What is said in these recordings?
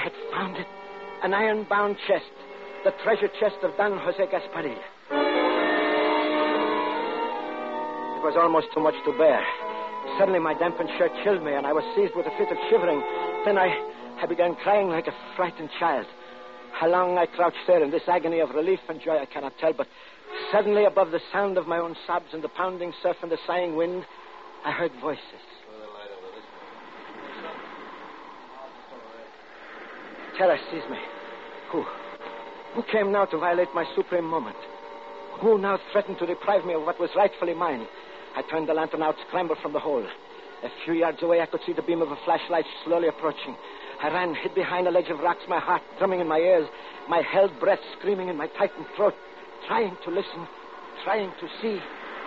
had found it. An iron-bound chest. The treasure chest of Don Jose Gasparilla. It was almost too much to bear. Suddenly my dampened shirt chilled me, and I was seized with a fit of shivering. Then I began crying like a frightened child. How long I crouched there in this agony of relief and joy, I cannot tell, but suddenly, above the sound of my own sobs and the pounding surf and the sighing wind, I heard voices. Terror seized me. Who came now to violate my supreme moment? Who now threatened to deprive me of what was rightfully mine? I turned the lantern out, scrambled from the hole. A few yards away, I could see the beam of a flashlight slowly approaching. I ran, hid behind a ledge of rocks, my heart drumming in my ears, my held breath screaming in my tightened throat, trying to listen, trying to see.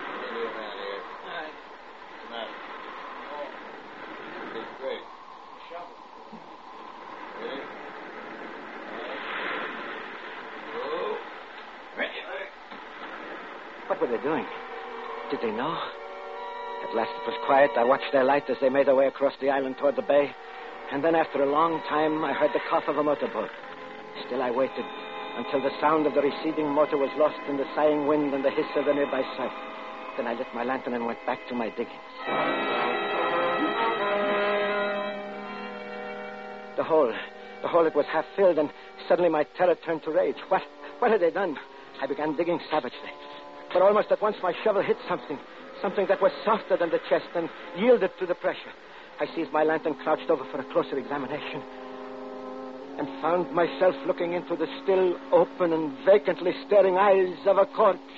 What were they doing? Did they know? At last it was quiet. I watched their light as they made their way across the island toward the bay. And then after a long time, I heard the cough of a motorboat. Still I waited until the sound of the receding motor was lost in the sighing wind and the hiss of the nearby surf. Then I lit my lantern and went back to my diggings. The hole, it was half filled, and suddenly my terror turned to rage. What had they done? I began digging savagely. But almost at once my shovel hit something that was softer than the chest and yielded to the pressure. I seized my lantern, crouched over for a closer examination, and found myself looking into the still open and vacantly staring eyes of a corpse.